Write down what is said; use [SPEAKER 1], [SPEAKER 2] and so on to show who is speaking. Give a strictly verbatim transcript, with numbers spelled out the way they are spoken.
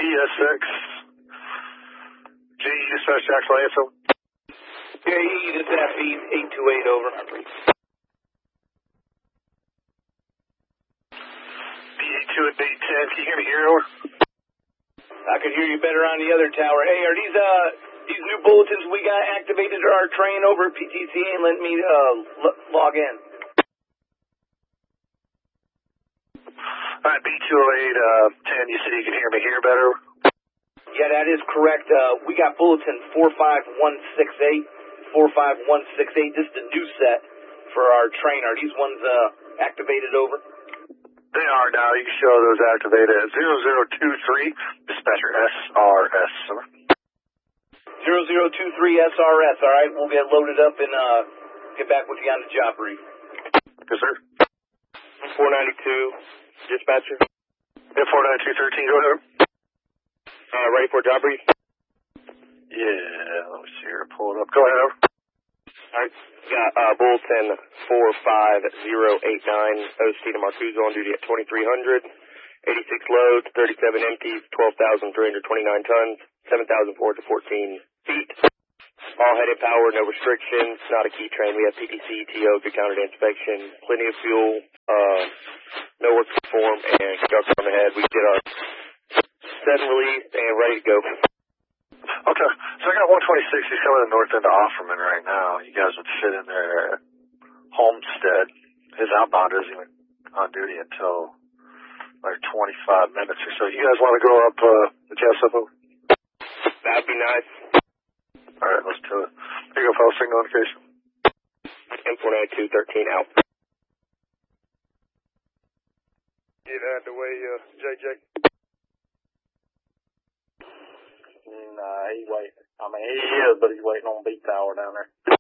[SPEAKER 1] S X. G E dispatch Jackson A S O.
[SPEAKER 2] J E, this is F E eight two eight, over.
[SPEAKER 1] B eight two and B ten, can you hear me here, over?
[SPEAKER 2] I could hear you better on the other tower. Hey, are these, uh, these new bulletins we got activated to our train over at P T C and let me, uh, l log in?
[SPEAKER 1] Alright, B two oh eight, uh, ten, you said you can hear me here better?
[SPEAKER 2] Yeah, that is correct. Uh, we got bulletin four five one six eight, four five one six eight. This is the new set for our train. Are these ones, uh, activated over?
[SPEAKER 1] They are now. You can show those activated at zero zero two three, dispatcher S R S, over.
[SPEAKER 2] zero zero two three S R S, alright? We'll get loaded up and, uh, get back with you on the job brief.
[SPEAKER 1] Yes, sir.
[SPEAKER 2] four ninety-two, dispatcher.
[SPEAKER 1] Yeah, four nine two thirteen, go ahead.
[SPEAKER 2] Uh, ready for a job brief?
[SPEAKER 1] Yeah, let me see here. Pull it up. Go ahead, over.
[SPEAKER 2] Alright. Got, uh, bulletin four five zero eight nine, Ostina Marcuzzo on duty at twenty-three hundred, eighty-six loads, thirty-seven empties, twelve thousand three hundred twenty-nine tons, seven thousand four hundred fourteen feet. All headed power, no restrictions, not a key train. We have P T C, T O, good counted inspection, plenty of fuel, uh, no work to perform, and conductor on the head. We did our set and release and ready to go.
[SPEAKER 1] Okay, so I got one twenty-six. He's coming to the north end of Offerman right now. You guys would fit in there at Homestead. His outbound isn't even on duty until like twenty-five minutes or so. You guys want to go up uh, the J S F O?
[SPEAKER 2] That'd be nice.
[SPEAKER 1] All right, let's do it. Here you go, fellas. Signal notification.
[SPEAKER 2] M four ninety-two thirteen out.
[SPEAKER 1] Get out of the way, uh, J J.
[SPEAKER 3] Nah, he waiting. I mean, he is, but he's waiting on B Tower down there.